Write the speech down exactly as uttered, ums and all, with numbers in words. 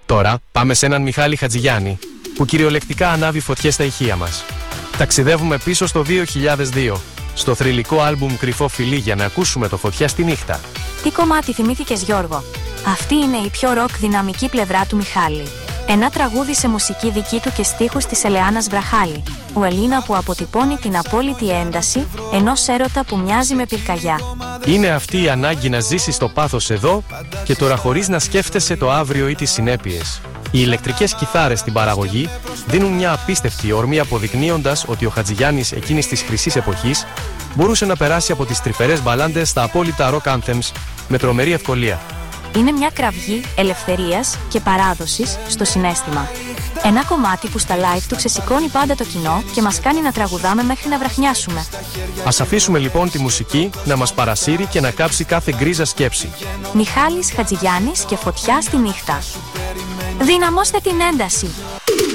Τώρα πάμε σε έναν Μιχάλη Χατζηγιάννη, που κυριολεκτικά ανάβει φωτιές στα ηχεία μας. Ταξιδεύουμε πίσω στο δύο χιλιάδες δύο, στο θρυλικό άλμπουμ Κρυφό Φιλί, για να ακούσουμε το Φωτιά στη νύχτα. Τι κομμάτι θυμήθηκες, Γιώργο? Αυτή είναι η πιο ροκ δυναμική πλευρά του Μιχάλη. Ένα τραγούδι σε μουσική δική του και στίχους της Ελεάνας Βραχάλη. Ο Ελλήνα που αποτυπώνει την απόλυτη ένταση ενός έρωτα που μοιάζει με πυρκαγιά. Είναι αυτή η ανάγκη να ζήσεις το πάθος εδώ και τώρα, χωρίς να σκέφτεσαι το αύριο ή τις συνέπειες. Οι ηλεκτρικές κιθάρες στην παραγωγή δίνουν μια απίστευτη ορμή, αποδεικνύοντας ότι ο Χατζηγιάννης εκείνης της χρυσής εποχής μπορούσε να περάσει από τις τρυφερές μπαλάντες στα απόλυτα rock anthems με τρομερή ευκολία. Είναι μια κραυγή ελευθερίας και παράδοσης στο συναίσθημα. Ένα κομμάτι που στα live του ξεσηκώνει πάντα το κοινό και μας κάνει να τραγουδάμε μέχρι να βραχνιάσουμε. Ας αφήσουμε λοιπόν τη μουσική να μας παρασύρει και να κάψει κάθε γκρίζα σκέψη. Μιχάλης Χατζηγιάννης και Φωτιά στη νύχτα. Δυναμώστε την ένταση!